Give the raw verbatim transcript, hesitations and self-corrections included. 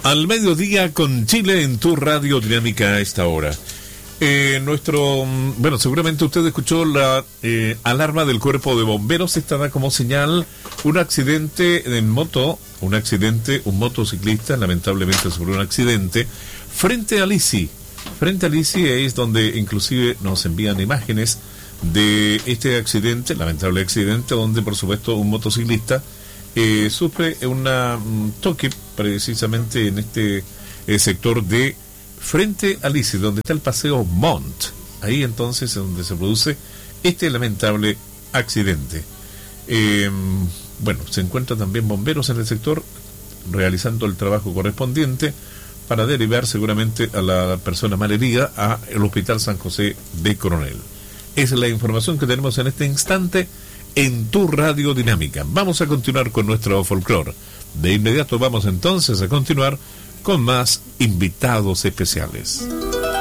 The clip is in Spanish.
Al mediodía con Chile en tu radio dinámica a esta hora. Eh, nuestro, bueno, seguramente usted escuchó la eh, alarma del cuerpo de bomberos. Esta da como señal un accidente en moto, un accidente, un motociclista lamentablemente sufrió un accidente frente a Lisi. Frente a Lisi es donde inclusive nos envían imágenes de este accidente, lamentable accidente, donde por supuesto un motociclista eh, sufre una, un toque precisamente en este eh, sector de frente a Lisi, donde está el paseo Montt. Ahí entonces es donde se produce este lamentable accidente. Eh, bueno, se encuentran también bomberos en el sector realizando el trabajo correspondiente para derivar seguramente a la persona malherida al Hospital San José de Coronel. Esa es la información que tenemos en este instante en tu radio dinámica. Vamos a continuar con nuestro folclore. De inmediato vamos entonces a continuar con más invitados especiales.